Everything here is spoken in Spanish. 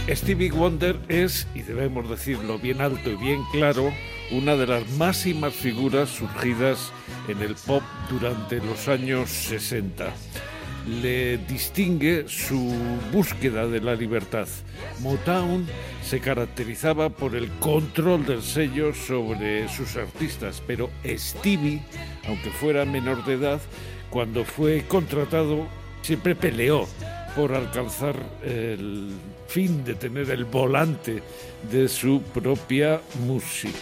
Stevie Wonder es, y debemos decirlo bien alto y bien claro, una de las máximas figuras surgidas en el pop durante los años 60. Le distingue su búsqueda de la libertad. Motown se caracterizaba por el control del sello sobre sus artistas, pero Stevie, aunque fuera menor de edad, cuando fue contratado, siempre peleó por alcanzar el fin de tener el volante de su propia música.